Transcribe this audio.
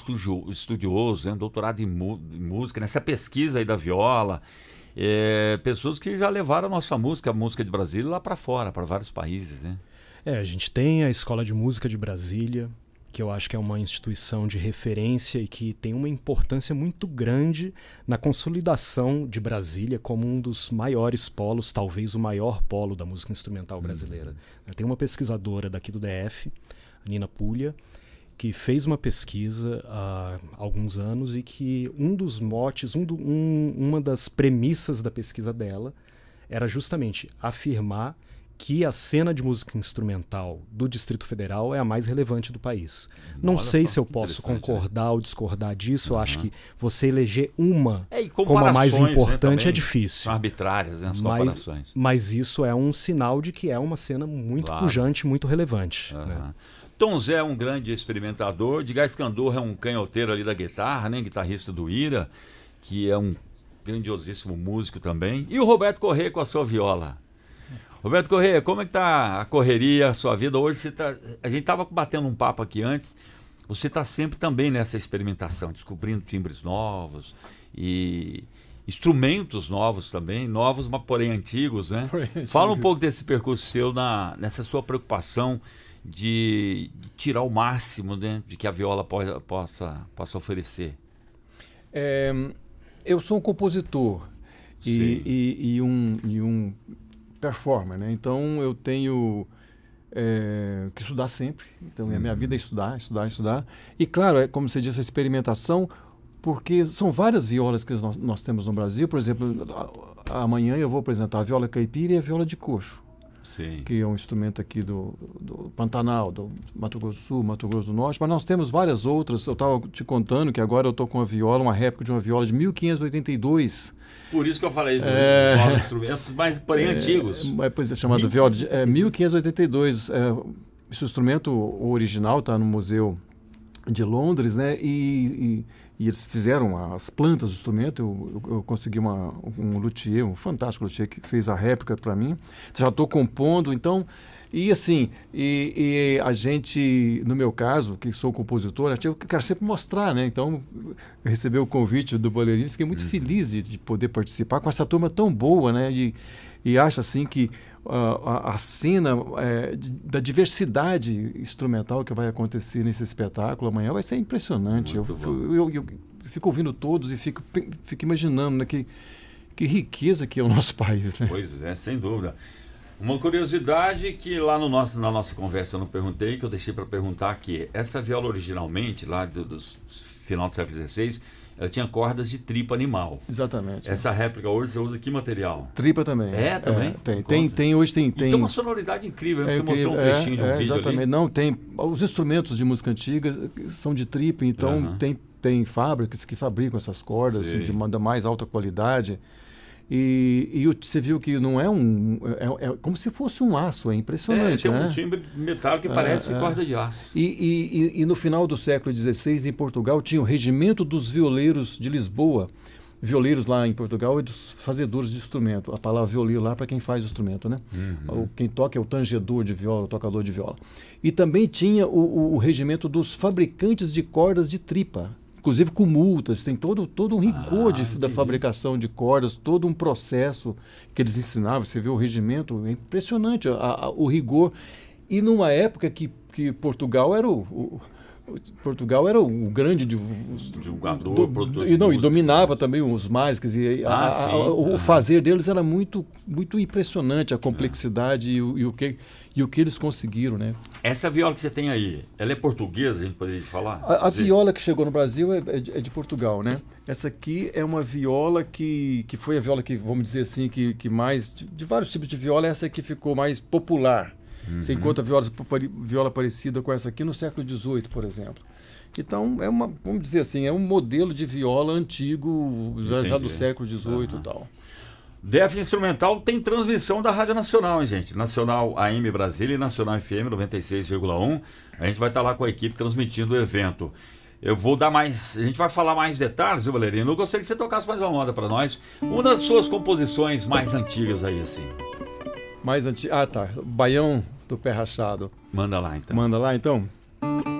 estudiosos, né? Doutorado em música, nessa pesquisa aí da viola. Pessoas que já levaram a música de Brasília, lá para fora, para vários países, né? A gente tem a Escola de Música de Brasília, que eu acho que é uma instituição de referência e que tem uma importância muito grande na consolidação de Brasília como um dos maiores polos, talvez o maior polo da música instrumental brasileira. Tem uma pesquisadora daqui do DF, a Nina Puglia, que fez uma pesquisa há alguns anos e que um dos motes, uma das premissas da pesquisa dela era justamente afirmar que a cena de música instrumental do Distrito Federal é a mais relevante do país. Não sei se eu posso concordar ou discordar disso. Eu acho que você eleger uma como a mais importante, né, é difícil. São arbitrárias, né, as comparações. Mas isso é um sinal de que é uma cena muito pujante, muito relevante. Né? Tom Zé é um grande experimentador, Edgar Escandor é um canhoteiro ali da guitarra, né, guitarrista do Ira, que é um grandiosíssimo músico também. E o Roberto Corrêa com a sua viola. Roberto Corrêa, como é que tá a correria, a sua vida? Hoje a gente estava batendo um papo aqui antes, você está sempre também nessa experimentação, descobrindo timbres novos e instrumentos novos também, novos, mas porém antigos, né? Fala um pouco desse percurso seu, nessa sua preocupação de tirar o máximo, né, de que a viola possa oferecer. Eu sou um compositor e um performer, né? Então eu tenho que estudar sempre. Então a minha vida é estudar. E claro, como você disse, a experimentação, porque são várias violas que nós temos no Brasil. Por exemplo, amanhã eu vou apresentar a viola caipira e a viola de coxo. Sim. Que é um instrumento aqui do Pantanal, do Mato Grosso do Sul, Mato Grosso do Norte, mas nós temos várias outras. Eu estava te contando que agora eu estou com uma réplica de uma viola de 1582. Por isso que eu falei dos novos instrumentos, mas porém antigos. Pois é, chamado viola de 1582. Esse instrumento original está no Museu de Londres, né? E eles fizeram as plantas do instrumento. Eu consegui um luthier, um fantástico luthier que fez a réplica para mim. Já estou compondo, então. E assim, a gente, no meu caso, que sou compositor, eu quero sempre mostrar, né? Então, eu recebi o convite do Bolerini, fiquei muito feliz de poder participar com essa turma tão boa, né? E acho assim que a cena da diversidade instrumental que vai acontecer nesse espetáculo amanhã vai ser impressionante. Eu fico ouvindo todos e fico imaginando, né, que riqueza que é o nosso país, né? Pois é, sem dúvida. Uma curiosidade que lá na nossa conversa eu não perguntei, que eu deixei para perguntar, que essa viola originalmente, lá do final do século XVI, ela tinha cordas de tripa animal. Exatamente. Essa réplica hoje você usa que material? Tripa também. Também? Hoje tem. Então uma sonoridade incrível, você mostrou um trechinho de um vídeo exatamente. ali. Não, tem. Os instrumentos de música antiga são de tripa, então tem fábricas que fabricam essas cordas da mais alta qualidade. E você viu que não é é como se fosse um aço, é impressionante, tem né? um timbre metálico que parece corda de aço. E no final do século XVI, em Portugal, tinha o Regimento dos Violeiros de Lisboa. Violeiros lá em Portugal e dos fazedores de instrumento. A palavra violeiro lá para quem faz o instrumento, né? Quem toca é o tangedor de viola, o tocador de viola. E também tinha o Regimento dos Fabricantes de Cordas de Tripa. Inclusive com multas, tem todo um rigor da fabricação de cordas, todo um processo que eles ensinavam. Você vê o regimento, é impressionante o rigor. E numa época que Portugal era o grande divulgador, produtor e dominava também os mares, quer dizer, o fazer deles era muito, muito impressionante, a complexidade e o que eles conseguiram, né? Essa viola que você tem aí, ela é portuguesa, a gente poderia falar? A viola que chegou no Brasil é de Portugal, né? Essa aqui é uma viola que foi a viola que, vamos dizer assim, que mais, de vários tipos de viola, essa aqui ficou mais popular. Você encontra viola parecida com essa aqui no século XVIII, por exemplo. Então, vamos dizer assim, é um modelo de viola antigo, já do século XVIII e tal. DF Instrumental tem transmissão da Rádio Nacional, hein, gente? Nacional AM Brasília e Nacional FM 96,1. A gente vai estar lá com a equipe transmitindo o evento. A gente vai falar mais detalhes, viu, Valerino? Eu gostaria que você tocasse mais uma moda para nós. Uma das suas composições mais antigas aí, assim. Mais antiga? Baião do Pé Rachado. Manda lá, então. Manda lá, então.